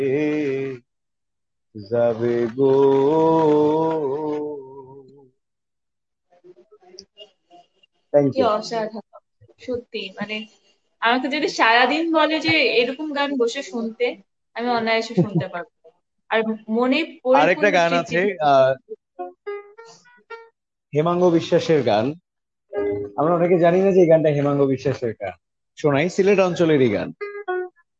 যাবে গো। থ্যাংক কি ইউ। অসাধারণ! সত্যি মানে আমাকে যদি সারাদিন বলে যে এরকম গান বসে শুনতে, আমি অনায়াসে শুনতে পারবো। আর মনে আরেকটা পরিপূর্ণ গান তৃপ্তি আছে, থাকে। হেমাঙ্গ বিশ্বাসের গান। আমরা অনেকে জানি না যে এই গানটা হেমাঙ্গ বিশ্বাসের গান। শোনাই, সিলেট অঞ্চলেরই গান।